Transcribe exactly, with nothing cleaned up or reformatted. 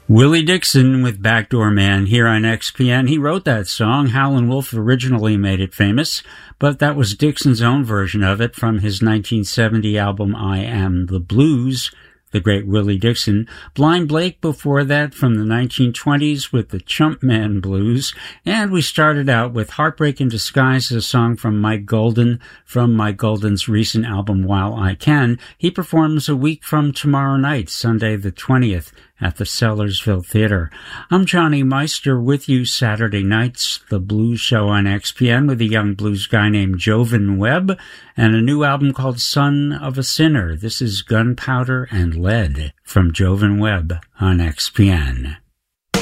Willie Dixon with Backdoor Man here on X P N. He wrote that song. Howlin' Wolf originally made it famous, but that was Dixon's own version of it from his nineteen seventy album I Am the Blues, the great Willie Dixon. Blind Blake before that from the nineteen twenties with the Chumpman Blues. And we started out with Heartbreak in Disguise, a song from Mike Golden from Mike Golden's recent album While I Can. He performs a week from tomorrow night, Sunday the twentieth, at the Sellersville Theater. I'm Johnny Meister with you Saturday nights, the blues show on X P N with a young blues guy named Jovan Webb and a new album called Son of a Sinner. This is Gunpowder and Lead from Jovan Webb on X P N.